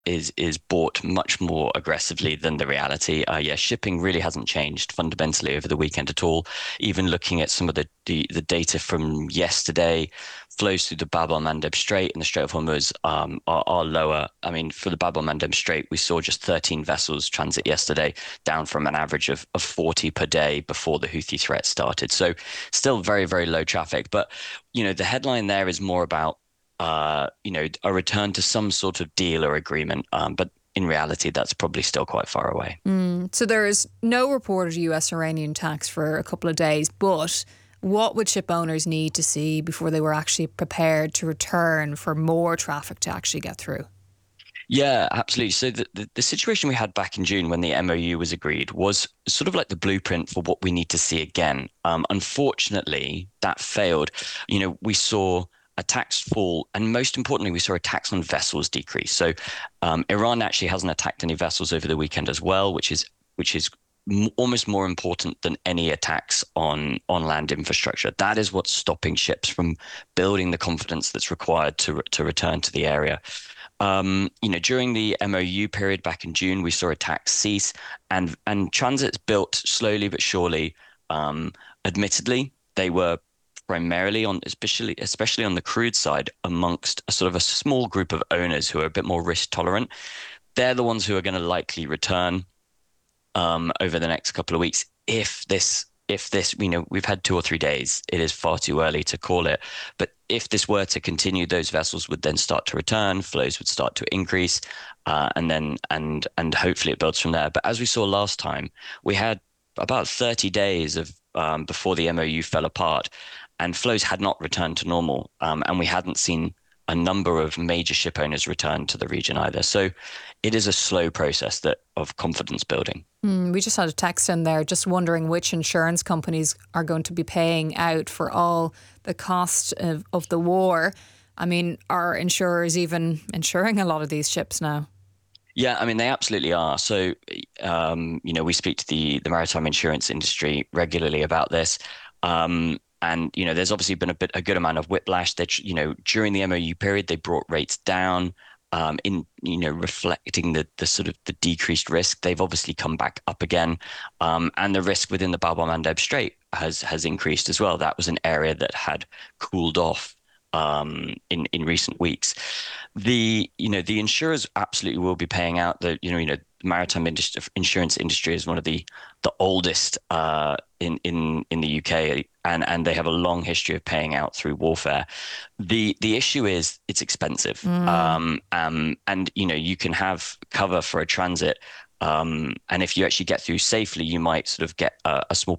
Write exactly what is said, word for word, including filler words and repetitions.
is is bought much more aggressively than the reality. Uh, yeah, shipping really hasn't changed fundamentally over the weekend at all. Even looking at some of the the, the data from yesterday, flows through the Bab el Mandeb Strait and the Strait of Hormuz um, are, are lower. I mean, for the Bab el Mandeb Strait, we saw just thirteen vessels transit yesterday, down from an average of, of forty per day before the Houthi threat started. So still very, very low traffic. But, you know, the headline there is more about uh, you know, a return to some sort of deal or agreement. Um, but in reality, that's probably still quite far away. Mm. So there is no reported U S Iranian tax for a couple of days, but what would ship owners need to see before they were actually prepared to return for more traffic to actually get through? Yeah, absolutely. So the, the, the situation we had back in June when the M O U was agreed was sort of like the blueprint for what we need to see again. Um, unfortunately, that failed. You know, we saw a tax fall, and most importantly, we saw a tax on vessels decrease. So um, Iran actually hasn't attacked any vessels over the weekend as well, which is which is m- almost more important than any attacks on on land infrastructure. That is what's stopping ships from building the confidence that's required to to return to the area. Um, you know, during the M O U period back in June, we saw attacks cease, and and transits built slowly but surely. Um, Admittedly, they were primarily on, especially especially on the crude side, amongst a sort of a small group of owners who are a bit more risk tolerant. They're the ones who are going to likely return um, over the next couple of weeks if this if this you know we've had two or three days. It is far too early to call it, but if this were to continue, those vessels would then start to return, flows would start to increase, uh, and then and and hopefully it builds from there. But as we saw last time, we had about thirty days of um, before the M O U fell apart, and flows had not returned to normal, um, and we hadn't seen a number of major ship owners return to the region either. So it is a slow process that of confidence building. Mm, we just had a text in there just wondering which insurance companies are going to be paying out for all the cost of, of the war. I mean, are insurers even insuring a lot of these ships now? Yeah, I mean they absolutely are. So, um, you know, we speak to the the maritime insurance industry regularly about this, um, and you know, there's obviously been a bit a good amount of whiplash. That you know, during the M O U period, they brought rates down, um, in you know, reflecting the the sort of the decreased risk. They've obviously come back up again, um, and the risk within the Bab el Mandeb Strait has has increased as well. That was an area that had cooled off um, in in recent weeks. The you know the insurers absolutely will be paying out. The you know you know the maritime industry, insurance industry is one of the the oldest uh, in in in the U K, and and they have a long history of paying out through warfare. The the issue is it's expensive, Mm. um, um, and you know you can have cover for a transit. Um, and if you actually get through safely, you might sort of get a, a small